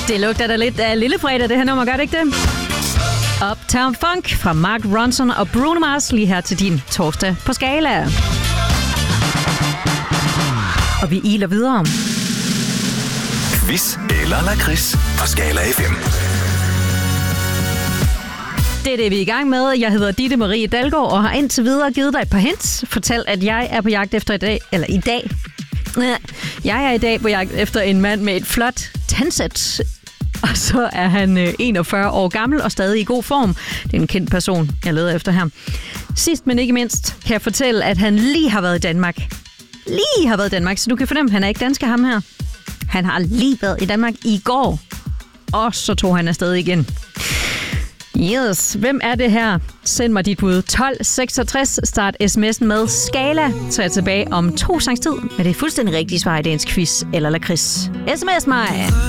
Det lugter da lidt af Lillefredag, det her nummer, gør det ikke det? Uptown Funk fra Mark Ronson og Bruno Mars lige her til din torsdag på Skala. Og vi iler videre. Quiz eller lakrids på Skala FM. Det er det, vi er i gang med. Jeg hedder Ditte Marie Dalgaard og har indtil videre givet dig et par hints. Fortalt, at jeg er på jagt efter i dag. Jeg er i dag på jagt efter en mand med et flot tandsæt. Og så er han 41 år gammel og stadig i god form. Det er en kendt person, jeg leder efter her. Sidst, men ikke mindst, kan jeg fortælle, at han lige har været i Danmark. Så du kan fornemme, at han er ikke dansker, ham her. Han har lige været i Danmark i går. Og så tog han afsted igen. Yes, hvem er det her? Send mig dit bud 1266. Start sms'en med Skala. Så er jeg tilbage om 2 sangs tid med det fuldstændig rigtige svar i dagens quiz eller lakrids. SMS mig!